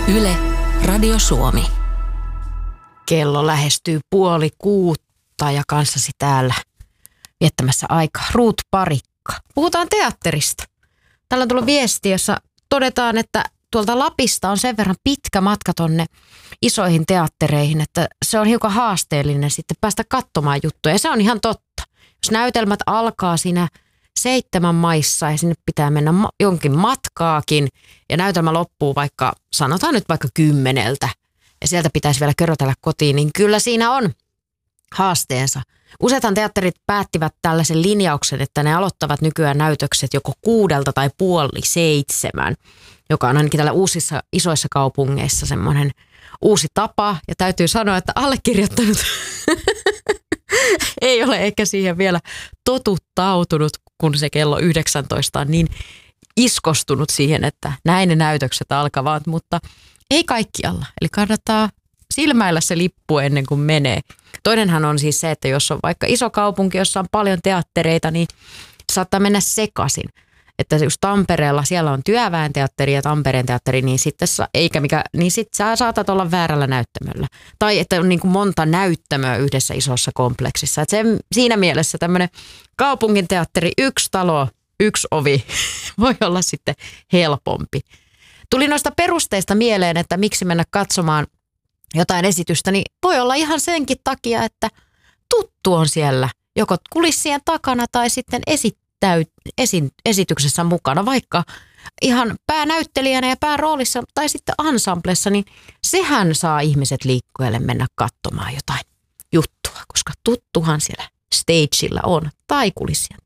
Yle, Radio Suomi. Kello lähestyy 5:30 ja kanssasi täällä viettämässä aikaa. Ruut Parikka. Puhutaan teatterista. Täällä on tullut viesti, jossa todetaan, että tuolta Lapista on sen verran pitkä matka tonne isoihin teattereihin, että se on hiukan haasteellinen sitten päästä katsomaan juttuja. Ja se on ihan totta. Jos näytelmät alkaa siinä 7 maissa ja sinne pitää mennä jonkin matkaakin ja näytelmä loppuu vaikka, sanotaan nyt vaikka 10 ja sieltä pitäisi vielä körötellä kotiin, niin kyllä siinä on haasteensa. Useathan teatterit päättivät tällaisen linjauksen, että ne aloittavat nykyään näytökset joko 6 tai 6:30, joka on ainakin täällä uusissa isoissa kaupungeissa semmoinen uusi tapa. Ja täytyy sanoa, että allekirjoittanut ei ole ehkä siihen vielä totuttautunut, kun se kello 19 on niin iskostunut siihen, että näin ne näytökset alkavat, mutta ei kaikkialla. Eli kannattaa silmäillä se lippu ennen kuin menee. Toinenhan on siis se, että jos on vaikka iso kaupunki, jossa on paljon teattereita, niin saattaa mennä sekaisin. Että just Tampereella, siellä on Työväen teatteri ja Tampereen teatteri, niin sitten sä saatat olla väärällä näyttämöllä. Tai että on niin kuin monta näyttämöä yhdessä isossa kompleksissa. Että siinä mielessä tämmöinen kaupungin teatteri, 1 talo, 1 ovi voi olla sitten helpompi. Tuli noista perusteista mieleen, että miksi mennä katsomaan jotain esitystä, niin voi olla ihan senkin takia, että tuttu on siellä joko kulissien takana tai sitten esityksessä mukana, vaikka ihan päänäyttelijänä ja pääroolissa tai sitten ensemblessa, niin sehän saa ihmiset liikkeelle mennä katsomaan jotain juttua, koska tuttuhan siellä stageilla on tai kulissien